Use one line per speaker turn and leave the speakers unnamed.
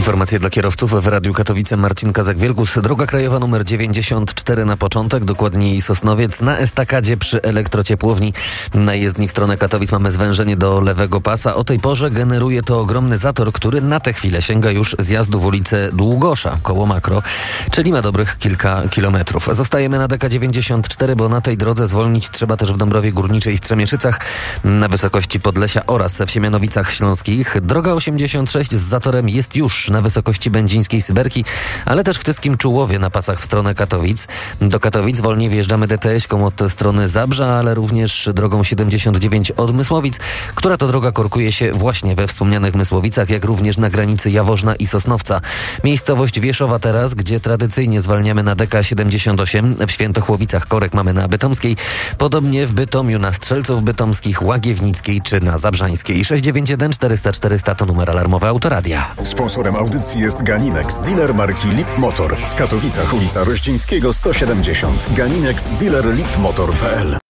Informacje dla kierowców w Radiu Katowice. Marcin Kazak-Wielgus. Droga krajowa numer 94 na początek, dokładniej Sosnowiec. Na estakadzie przy elektrociepłowni na jezdni w stronę Katowic mamy zwężenie do lewego pasa. O tej porze generuje to ogromny zator, który na tę chwilę sięga już zjazdu w ulicę Długosza koło Makro, czyli ma dobrych kilka kilometrów. Zostajemy na DK94, bo na tej drodze zwolnić trzeba też w Dąbrowie Górniczej i Strzemieszycach na wysokości Podlesia oraz w Siemianowicach Śląskich. Droga 86 z zatorem jest już na wysokości Będzińskiej Syberki, ale też w Tyskim Czułowie na pasach w stronę Katowic. Do Katowic wolniej wjeżdżamy DTS-ką od strony Zabrza, ale również drogą 79 od Mysłowic, która to droga korkuje się właśnie we wspomnianych Mysłowicach, jak również na granicy Jaworzna i Sosnowca. Miejscowość Wieszowa teraz, gdzie tradycyjnie zwalniamy na DK78, w Świętochłowicach korek mamy na Bytomskiej, podobnie w Bytomiu na Strzelców Bytomskich, Łagiewnickiej czy na Zabrzańskiej. 691 400 400 to numer alarmowy Autoradia.
Sponsorem audycji jest Ganinex, dealer marki Lip Motor. W Katowicach ulica Rościńskiego 170. Ganinex, dealer lipmotor.pl.